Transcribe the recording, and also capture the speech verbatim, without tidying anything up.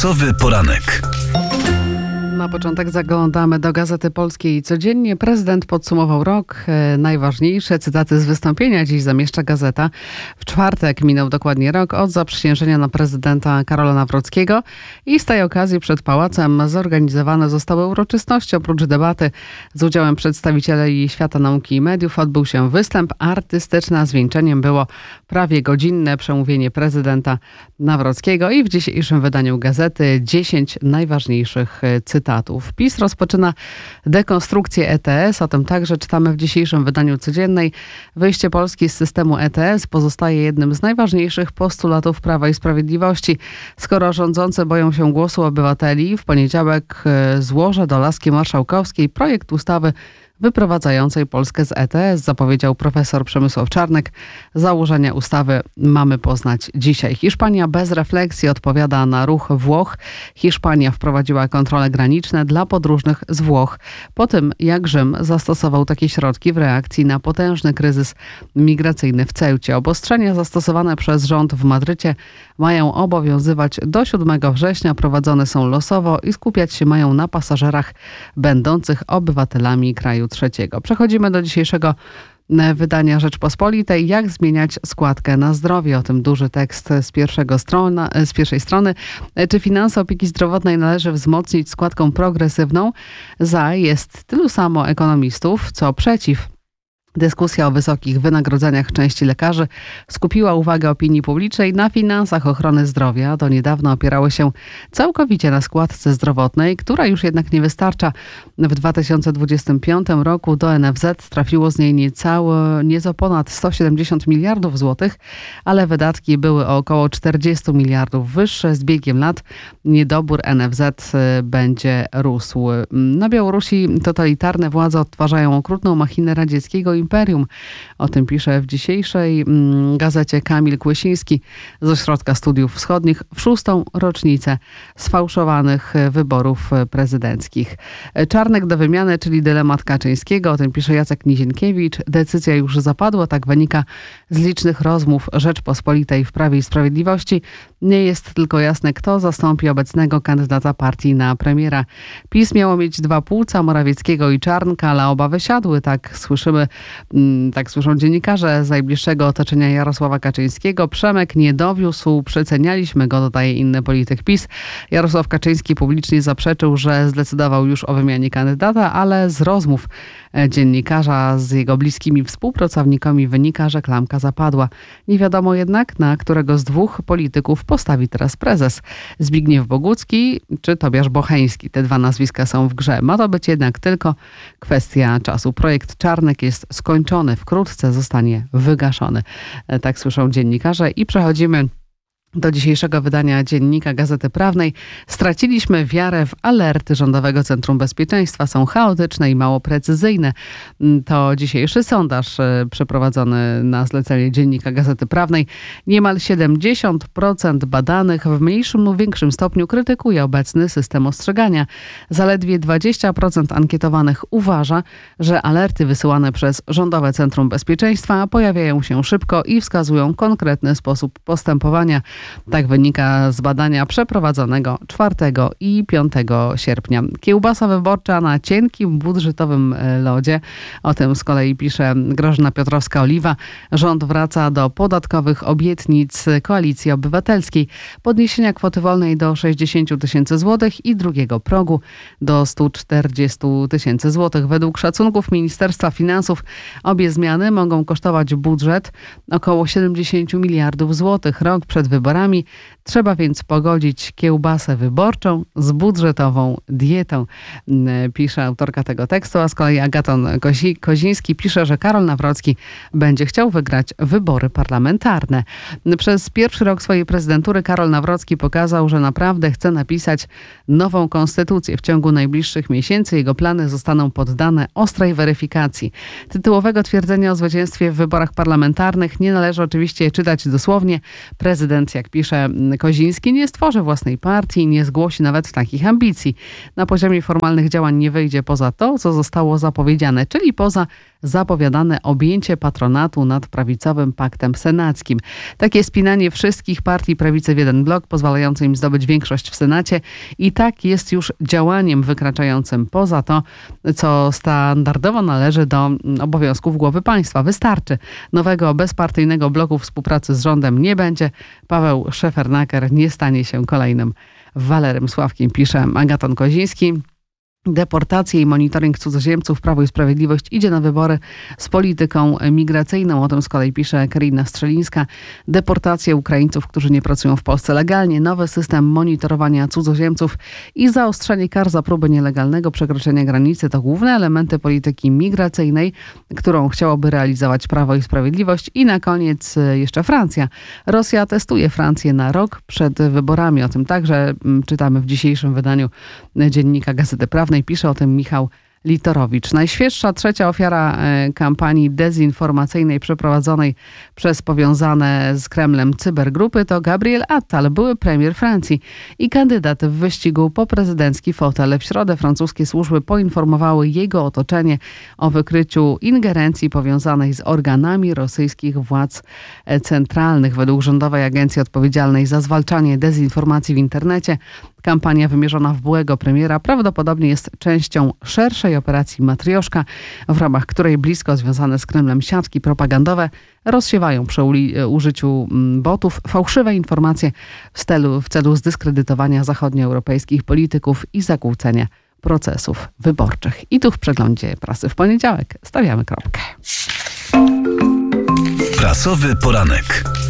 Prasowy poranek. Na początek zaglądamy do Gazety Polskiej Codziennie. Prezydent podsumował rok. Najważniejsze cytaty z wystąpienia dziś zamieszcza gazeta. W czwartek minął dokładnie rok od zaprzysiężenia na prezydenta Karola Nawrockiego i z tej okazji przed Pałacem zorganizowane zostały uroczystości. Oprócz debaty z udziałem przedstawicieli świata nauki i mediów odbył się występ artystyczny, a zwieńczeniem było prawie godzinne przemówienie prezydenta Nawrockiego i w dzisiejszym wydaniu gazety dziesięć najważniejszych cytatów. PiS rozpoczyna dekonstrukcję E T S, o tym także czytamy w dzisiejszym wydaniu Codziennej. Wyjście Polski z systemu E T S pozostaje jednym z najważniejszych postulatów Prawa i Sprawiedliwości. Skoro rządzący boją się głosu obywateli, w poniedziałek złożę do laski marszałkowskiej projekt ustawy wyprowadzającej Polskę z E T S, zapowiedział profesor Przemysław Czarnek. Założenia ustawy mamy poznać dzisiaj. Hiszpania bez refleksji odpowiada na ruch Włoch. Hiszpania wprowadziła kontrole graniczne dla podróżnych z Włoch po tym, jak Rzym zastosował takie środki w reakcji na potężny kryzys migracyjny w Ceucie. Obostrzenia zastosowane przez rząd w Madrycie mają obowiązywać do siódmego września, prowadzone są losowo i skupiać się mają na pasażerach będących obywatelami kraju trzeciego. Przechodzimy do dzisiejszego wydania Rzeczpospolitej. Jak zmieniać składkę na zdrowie? O tym duży tekst z, pierwszego strona, z pierwszej strony. Czy finanse opieki zdrowotnej należy wzmocnić składką progresywną? Za jest tylu samo ekonomistów, co przeciw. Dyskusja o wysokich wynagrodzeniach części lekarzy skupiła uwagę opinii publicznej na finansach ochrony zdrowia. Do niedawna opierały się całkowicie na składce zdrowotnej, która już jednak nie wystarcza. W dwa tysiące dwudziestym piątym roku do N F Z trafiło z niej niecałe, nieco ponad sto siedemdziesiąt miliardów złotych, ale wydatki były o około czterdzieści miliardów wyższe. Z biegiem lat niedobór N F Z będzie rósł. Na Białorusi totalitarne władze odtwarzają okrutną machinę radzieckiego imperium. O tym pisze w dzisiejszej mm, gazecie Kamil Kłysiński z Ośrodka Studiów Wschodnich w szóstą rocznicę sfałszowanych wyborów prezydenckich. Czarnek do wymiany, czyli dylemat Kaczyńskiego. O tym pisze Jacek Nizienkiewicz. Decyzja już zapadła, tak wynika z licznych rozmów Rzeczpospolitej w Prawie i Sprawiedliwości. Nie jest tylko jasne, kto zastąpi obecnego kandydata partii na premiera. PiS miało mieć dwa płuca, Morawieckiego i Czarnka, ale oba wysiadły. Tak słyszymy Tak słyszą dziennikarze z najbliższego otoczenia Jarosława Kaczyńskiego. Przemek nie dowiózł, przecenialiśmy go, dodaje inny polityk PiS. Jarosław Kaczyński publicznie zaprzeczył, że zdecydował już o wymianie kandydata, ale z rozmów dziennikarza z jego bliskimi współpracownikami wynika, że klamka zapadła. Nie wiadomo jednak, na którego z dwóch polityków postawi teraz prezes. Zbigniew Bogucki czy Tobiasz Bocheński. Te dwa nazwiska są w grze. Ma to być jednak tylko kwestia czasu. Projekt Czarnek jest skończony, wkrótce zostanie wygaszony. Tak słyszą dziennikarze i przechodzimy do dzisiejszego wydania Dziennika Gazety Prawnej. Straciliśmy wiarę w alerty Rządowego Centrum Bezpieczeństwa. Są chaotyczne i mało precyzyjne. To dzisiejszy sondaż przeprowadzony na zlecenie Dziennika Gazety Prawnej. Niemal siedemdziesiąt procent badanych w mniejszym lub większym stopniu krytykuje obecny system ostrzegania. Zaledwie dwadzieścia procent ankietowanych uważa, że alerty wysyłane przez Rządowe Centrum Bezpieczeństwa pojawiają się szybko i wskazują konkretny sposób postępowania. Tak wynika z badania przeprowadzonego czwartego i piątego sierpnia. Kiełbasa wyborcza na cienkim budżetowym lodzie. O tym z kolei pisze Grażyna Piotrowska-Oliwa. Rząd wraca do podatkowych obietnic Koalicji Obywatelskiej. Podniesienia kwoty wolnej do sześćdziesiąt tysięcy złotych i drugiego progu do stu czterdziestu tysięcy złotych. Według szacunków Ministerstwa Finansów obie zmiany mogą kosztować budżet około siedemdziesiąt miliardów złotych. Rok przed wyborami trzeba więc pogodzić kiełbasę wyborczą z budżetową dietą, pisze autorka tego tekstu, a z kolei Agaton Kozi- Koziński pisze, że Karol Nawrocki będzie chciał wygrać wybory parlamentarne. Przez pierwszy rok swojej prezydentury Karol Nawrocki pokazał, że naprawdę chce napisać nową konstytucję. W ciągu najbliższych miesięcy jego plany zostaną poddane ostrej weryfikacji. Tytułowego twierdzenia o zwycięstwie w wyborach parlamentarnych nie należy oczywiście czytać dosłownie. Prezydent, jak pisze Koziński nie stworzy własnej partii, nie zgłosi nawet takich ambicji. Na poziomie formalnych działań nie wyjdzie poza to, co zostało zapowiedziane, czyli poza zapowiadane objęcie patronatu nad prawicowym paktem senackim. Takie spinanie wszystkich partii prawicy w jeden blok, pozwalające im zdobyć większość w Senacie, i tak jest już działaniem wykraczającym poza to, co standardowo należy do obowiązków głowy państwa. Wystarczy. Nowego bezpartyjnego bloku współpracy z rządem nie będzie. Paweł Szefernaker nie stanie się kolejnym Walerym Sławkiem, pisze Agaton Koziński. Deportacje i monitoring cudzoziemców. Prawo i Sprawiedliwość idzie na wybory z polityką migracyjną. O tym z kolei pisze Karina Strzelińska. Deportacje Ukraińców, którzy nie pracują w Polsce legalnie, nowy system monitorowania cudzoziemców i zaostrzenie kar za próbę nielegalnego przekroczenia granicy to główne elementy polityki migracyjnej, którą chciałoby realizować Prawo i Sprawiedliwość. I na koniec jeszcze Francja. Rosja testuje Francję na rok przed wyborami. O tym także czytamy w dzisiejszym wydaniu dziennika Gazety Prawnej. Pisze o tym Michał Litorowicz. Najświeższa, trzecia ofiara kampanii dezinformacyjnej przeprowadzonej przez powiązane z Kremlem cybergrupy to Gabriel Attal, były premier Francji i kandydat w wyścigu po prezydencki fotel. W środę francuskie służby poinformowały jego otoczenie o wykryciu ingerencji powiązanej z organami rosyjskich władz centralnych. Według rządowej agencji odpowiedzialnej za zwalczanie dezinformacji w internecie kampania wymierzona w byłego premiera prawdopodobnie jest częścią szerszej operacji Matrioszka, w ramach której blisko związane z Kremlem siatki propagandowe rozsiewają przy użyciu botów fałszywe informacje w celu, w celu zdyskredytowania zachodnioeuropejskich polityków i zakłócenia procesów wyborczych. I tu w przeglądzie prasy w poniedziałek stawiamy kropkę. Prasowy poranek.